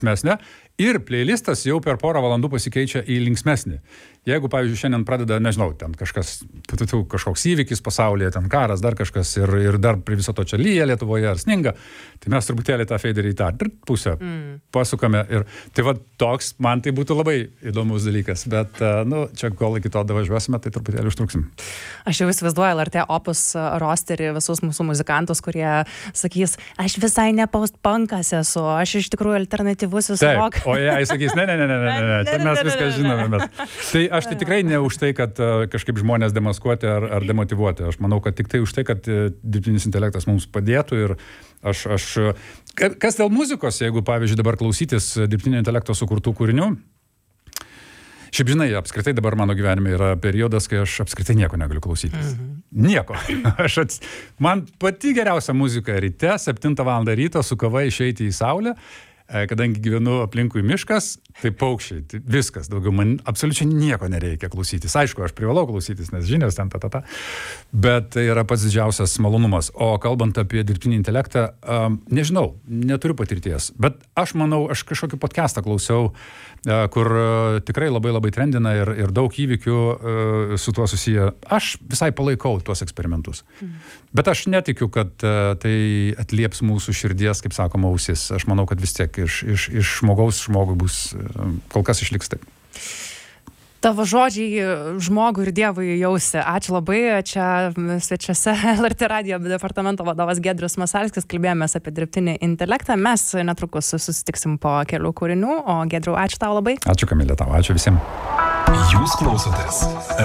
linksmesnė ir playlistas jau per porą valandų pasikeičia į linksmesnį. Jeigu, pavyzdžiui, šiandien pradeda, nežinau, ten kažkoks įvykis pasaulyje, ten karas, dar kažkas ir dar prie viso to čia lyja Lietuvoje ar sninga, tai mes truputėlį tą faderį į tą pusę pasukame. Ir tai va toks, man tai būtų labai įdomus dalykas, bet, čia kol iki to davažiuosime, tai truputėlį užtruksim. Aš jau įsivaizduoju LRT Opus rosterį visus mūsų muzikantus, kurie sakys, aš visai ne post-punkas esu, aš iš tikrųjų alternatyvusis rock. O jei sakys, ne, tai mes viską žinome. Tai aš tai tikrai ne už tai, kad kažkaip žmonės demaskuoti ar demotyvuoti. Aš manau, kad tik tai už tai, kad dirbtinis intelektas mums padėtų ir kas dėl muzikos, jeigu, pavyzdžiui, dabar klausytis dirbtinio intelekto sukurtų kūrinių, šiaip žinai, apskritai dabar mano gyvenime yra periodas, kai aš apskritai nieko negaliu klausytis. Nieko. Man pati geriausia muzika ryte, 7 val. Ryto su kava išeiti į saulę, kadangi gyvenu aplinkui miškas, tai paukščiai, tai viskas, daugiau man absoliučiai nieko nereikia klausytis. Aišku, aš privalau klausytis, nes žinios ten bet tai yra pats didžiausias malonumas. O kalbant apie dirbtinį intelektą, nežinau, neturiu patirties, bet aš manau, aš kažkokį podcastą klausiau, kur tikrai labai labai trendina ir daug įvykių su tuo susiję. Aš visai palaikau tuos eksperimentus. Bet aš netikiu, kad tai atlieps mūsų širdies, kaip sakoma, ausis. Aš manau, kad vis tiek iš žmogaus žmogui bus, kol kas išliks taip. Tavo žodžiai žmogui ir Dievui jausi. Ačiū labai. Čia svečiuose LRT radijo departamento vadovas Giedrius Masalskis. Kalbėjomės apie dirbtinį intelektą. Mes netrukus susitiksim po kelių kūrinių. O Giedriau, ačiū tau labai. Ačiū, Kamilė, tau. Ačiū visiems. Jūs klausotės